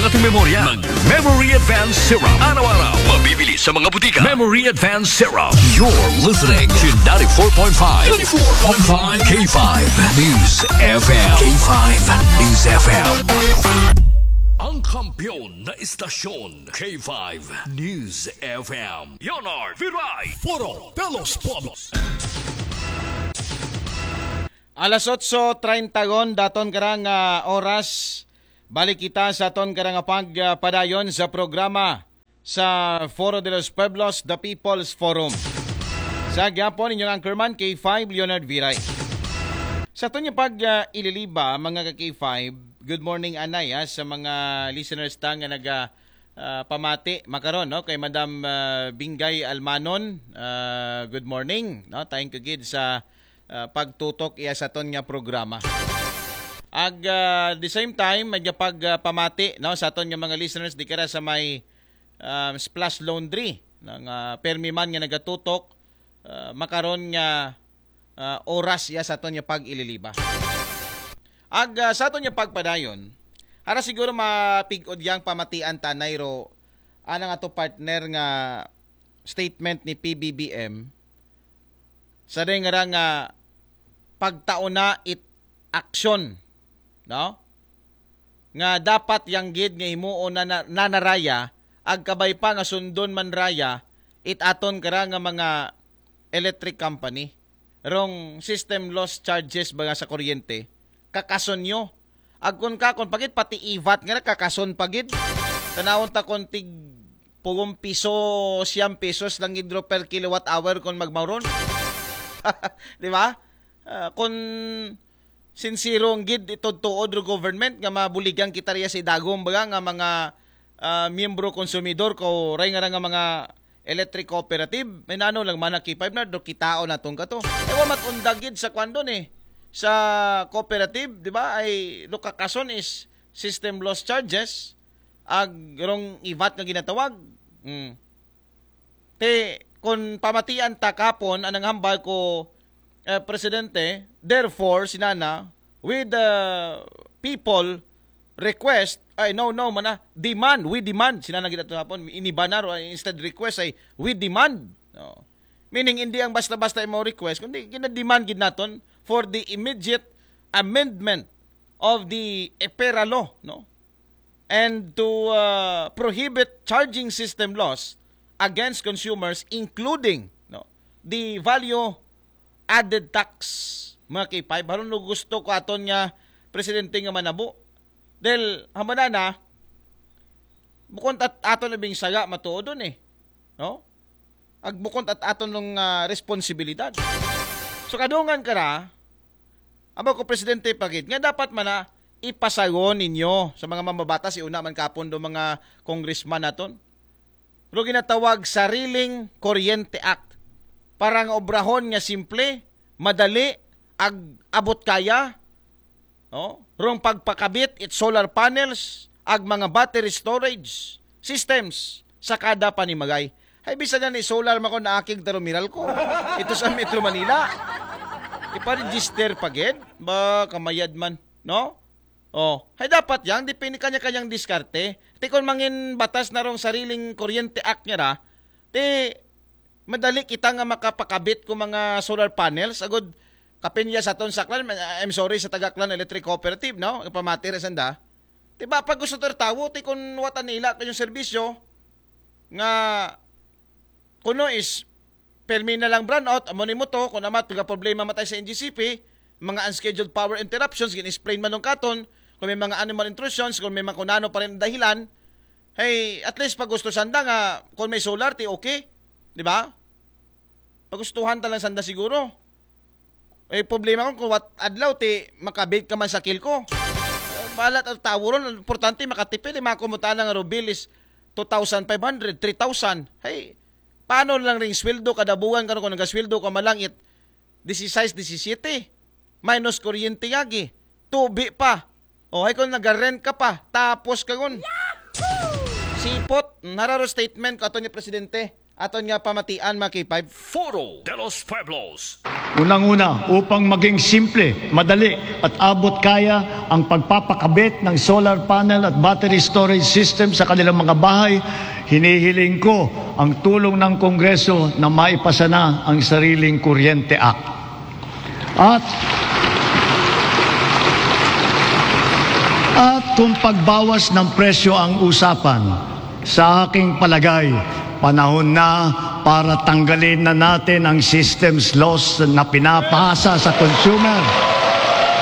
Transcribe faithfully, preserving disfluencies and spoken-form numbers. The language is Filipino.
ang ating memorya. Mag-Memory Advance Syrup. Araw-araw, mabibili sa mga butika. Memory Advance Syrup. You're listening to ninety-four point five. ninety-four point five K five News F M. K five News F M. Ang kampiyon na istasyon, K five News F M. Yonar Viray. Foro Pelos Pobos. Alas otso treinta gon daton karang uh, oras. Balik kita sa aton karang pagpadayon uh, sa programa sa Foro de los Pueblos, The People's Forum. Sa gyapon inyong anchorman K five Leonard Viray. Sa aton yung pag uh, ililiba mga ka K five, good morning anay ha, sa mga listeners ta nga naga uh, pamati makaron no kay Madam uh, Bingay Almanon. Uh, good morning no. Thank you gid sa uh, pagtutok iya sa aton nga programa. Ag uh, the same time medyo pag uh, pamati no sa aton nga mga listeners di kara sa may uh, Splash Laundry ng uh, permi man nga nagatutok uh, makaron nga uh, oras iya sa aton nga pag ililiba. Ag uh, sa aton nga pagpadayon, ara siguro mapigod yang pamatian tanay ro anang ato partner nga statement ni P B B M sa ring nga nga pagtauna it action, no? Nga dapat yang gid nga himuon na, na nanaraya ag kabay pa nga sundon man raya it aton kara nga mga electric company rong system loss charges baga sa kuryente kakason nyo. Agkon ka, kung pagit pati I V A T nga kakason pagit. Tanawon ta kung tig pugong piso, siyam pesos lang hidro per kilowatt hour kung magmauron. Di ba? Uh, kung sinsirong gid ito tuod ro government nga mabuligan kita riya sa idagong baga nga mga uh, miyembro konsumidor ko ray nga nga mga electric cooperative. May nano lang man K five na do kitao na tong kato. Ewa matundag gid sa kwando ni. Sa cooperative, di ba, ay lukakason is system loss charges ag rong I V A T nga ginatawag. Mm. Te, kung pamatian ta kapon, anang hambal ko, eh, Presidente, therefore, sinana, with the people request, ay no, no, mana, demand, we demand, sinana ginatawag hapon, inibanar, instead request ay we demand. No. Meaning, hindi ang basta-basta mo request, kundi ginademand gid naton for the immediate amendment of the EPERA law, no? And to uh, prohibit charging system laws against consumers, including no, the value added tax, mga K five. Haron no gusto ko aton nga presidente nga manabo. Dahil, hamana na, bukod at aton na bing saga matuodon eh. No? Agbukod at aton ng uh, responsibilidad. So kadungan ka na, aba ko presidente pagit, nga dapat man na ipasagon ninyo sa mga mamabatas, iuna man kapon do mga congressman naton. Pero ginatawag Sariling Kuryente Act. Parang obrahon nga simple, madali, ag abot kaya, no? Rong pagpakabit it solar panels, ag mga battery storage systems sa kada panimagay. Ay, bisa na ni solar mako na aking terminal ko. Ito sa Metro Manila. Ipa-register pagid. Ba, kamayad man. No? Oh. Ay, dapat yang. Di kanya-kanyang diskarte. Ti kung mangin batas na rong Sariling Kuryente Act niya ra, ti madali kita nga makapakabit ko mga solar panels. Agod, kapinya sa ton saklan. I'm sorry sa Tagaklan Electric Cooperative, no? Ipamatira sanda. Ti ba, pag gusto tawo, ti kung watan nila kanyang serbisyo, nga kuno is permi na lang brownout, amo ni mo to, kung naman taga problema matay sa N G C P, mga unscheduled power interruptions, gin-explain man nung katon, kung may mga animal intrusions, kung may mga kunano pa rin dahilan, hey, at least pag gusto sanda nga, kung may solar, ti okay, di ba? Pagustuhan talang sanda siguro. Eh, problema ko, kung what adlaw, ti makabit ka man sa kill ko. Balat at tawaron, importante makatipid, eh, mga kumuta ng rubil is two thousand five hundred, three thousand. Hey, paano lang ring sweldo kada buwan kano kung nagasweldo ka malangit sixteen, seventeen minus kuryente yagi tubi pa o hay kung nagarent ka pa tapos kagon sipot nararo statement ko ato ni presidente Aton nga pamatian mga K five. Foro de los Pueblos. Unang-una, upang maging simple, madali at abot kaya ang pagpapakabit ng solar panel at battery storage system sa kanilang mga bahay, hinihiling ko ang tulong ng Kongreso na maipasa na ang Sariling Kuryente Act. At At kung pagbawas ng presyo ang usapan, sa aking palagay, panahon na para tanggalin na natin ang systems loss na pinapasa sa consumer.